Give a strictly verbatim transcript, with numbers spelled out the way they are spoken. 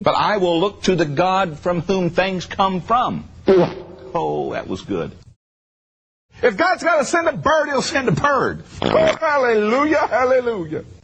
But I will look to the God from whom things come from. Oh, that was good. If God's got to send a bird, he'll send a bird. Oh, hallelujah, hallelujah.